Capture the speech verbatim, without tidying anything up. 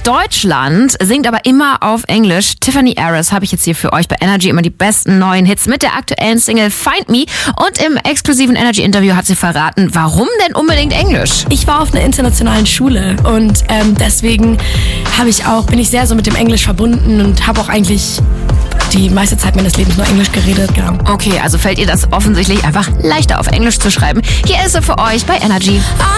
Deutschland, singt aber immer auf Englisch. Tiffany Harris habe ich jetzt hier für euch bei Energy immer die besten neuen Hits mit der aktuellen Single Find Me. Und im exklusiven Energy-Interview hat sie verraten, warum denn unbedingt Englisch? Ich war auf einer internationalen Schule und ähm, deswegen habe ich auch, bin ich sehr so mit dem Englisch verbunden und habe auch eigentlich die meiste Zeit meines Lebens nur Englisch geredet. Genau. Okay, also fällt ihr das offensichtlich einfach leichter auf Englisch zu schreiben. Hier ist sie für euch bei Energy.